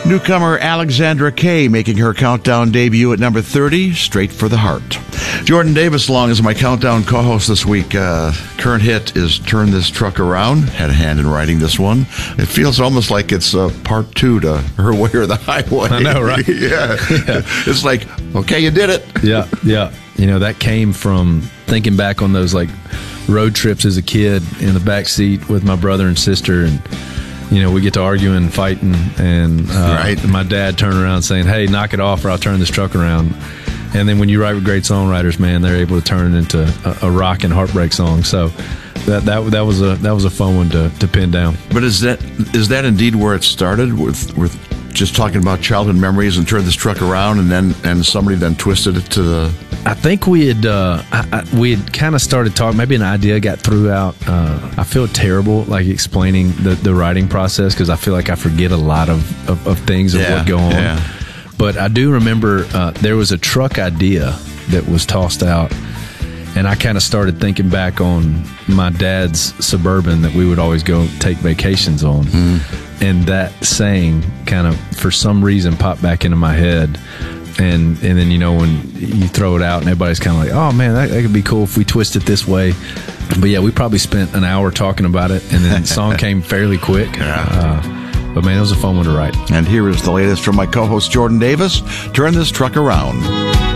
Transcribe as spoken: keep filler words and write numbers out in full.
Newcomer Alexandra Kay making her countdown debut at number thirty, Straight for the Heart. Jordan Davis along as my countdown co-host this week. Uh, current hit is Turn This Truck Around. Had a hand in writing this one. It feels almost like it's uh, part two to Her Way or the Highway. I know, right? yeah. yeah. It's like, okay, you did it. Yeah, yeah. You know, that came from thinking back on those like road trips as a kid in the back seat with my brother and sister, and you know, we get to arguing and fighting, and uh, right. my dad turned around saying, "Hey, knock it off, or I'll turn this truck around." And then when you write with great songwriters, man, they're able to turn it into a, a rock and heartbreak song. So that that that was a that was a fun one to, to pin down. But is that is that indeed where it started with with just talking about childhood memories and Turn This Truck Around, and then and somebody then twisted it to the? I think we had uh, I, I, we had kind of started talking. Maybe an idea got threw out. Uh, I feel terrible like explaining the, the writing process because I feel like I forget a lot of, of, of things of yeah, what go on. Yeah. But I do remember uh, there was a truck idea that was tossed out, and I kind of started thinking back on my dad's Suburban that we would always go take vacations on. Mm. And that saying kind of, for some reason, popped back into my head. And and then, you know, when you throw it out and everybody's kind of like, oh, man, that, that could be cool if we twist it this way. But, yeah, we probably spent an hour talking about it, and then the song came fairly quick. Yeah. Uh, but, man, it was a fun one to write. And here is the latest from my co-host Jordan Davis, Turn This Truck Around.